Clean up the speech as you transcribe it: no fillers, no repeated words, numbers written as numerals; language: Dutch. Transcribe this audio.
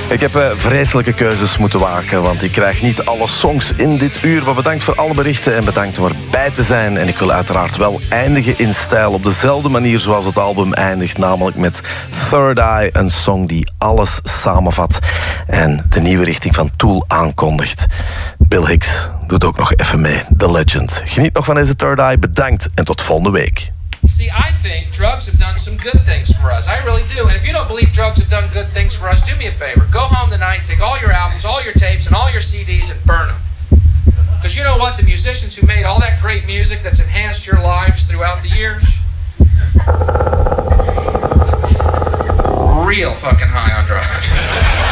Ik heb vreselijke keuzes moeten maken, want ik krijg niet alle songs in dit uur. Maar bedankt voor alle berichten en bedankt om erbij te zijn. En ik wil uiteraard wel eindigen in stijl op dezelfde manier zoals het album eindigt. Namelijk met Third Eye, een song die alles samenvat en de nieuwe richting van Tool aankondigt. Bill Hicks doet ook nog even mee, The Legend. Geniet nog van deze Third Eye, bedankt en tot volgende week. See, I think drugs have done some good things for us. I really do. And if you don't believe drugs have done good things for us, do me a favor. Go home tonight, take all your albums, all your tapes, and all your CDs and burn them. Because you know what? The musicians who made all that great music that's enhanced your lives throughout the years, real fucking high on drugs.